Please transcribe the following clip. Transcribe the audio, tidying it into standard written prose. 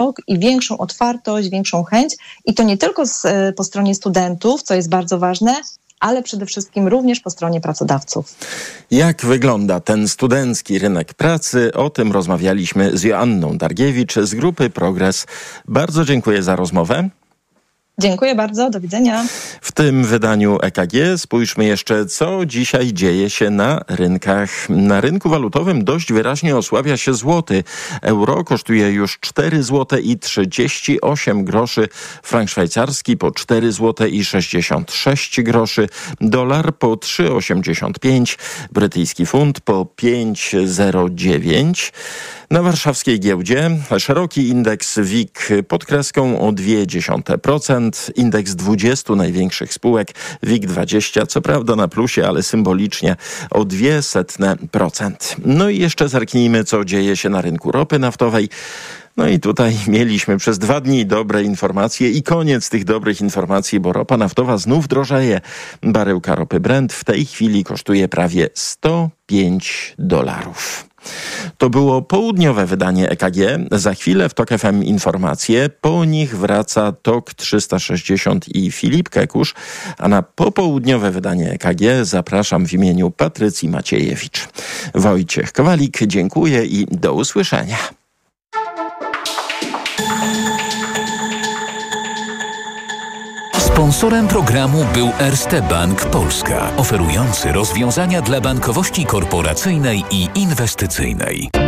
i większą otwartość, większą chęć i to nie tylko po stronie studentów, co jest bardzo ważne, ale przede wszystkim również po stronie pracodawców. Jak wygląda ten studencki rynek pracy? O tym rozmawialiśmy z Joanną Dargiewicz z grupy Progres. Bardzo dziękuję za rozmowę. Dziękuję bardzo, do widzenia. W tym wydaniu EKG spójrzmy jeszcze, co dzisiaj dzieje się na rynkach. Na rynku walutowym dość wyraźnie osłabia się złoty. Euro kosztuje już 4 zł i 38 groszy, frank szwajcarski po 4 zł i 66 groszy, dolar po 3,85, brytyjski funt po 5,09. Na warszawskiej giełdzie szeroki indeks WIG pod kreską o 0,2%, indeks 20 największych spółek WIG20, co prawda na plusie, ale symbolicznie o 0,02%. No i jeszcze zerknijmy, co dzieje się na rynku ropy naftowej. No i tutaj mieliśmy przez 2 dni dobre informacje i koniec tych dobrych informacji, bo ropa naftowa znów drożeje. Baryłka ropy Brent w tej chwili kosztuje prawie $105. To było południowe wydanie EKG. Za chwilę w TOK FM informacje. Po nich wraca TOK 360 i Filip Kekusz. A na popołudniowe wydanie EKG zapraszam w imieniu Patrycji Maciejewicz. Wojciech Kowalik, dziękuję i do usłyszenia. Sponsorem programu był Erste Bank Polska, oferujący rozwiązania dla bankowości korporacyjnej i inwestycyjnej.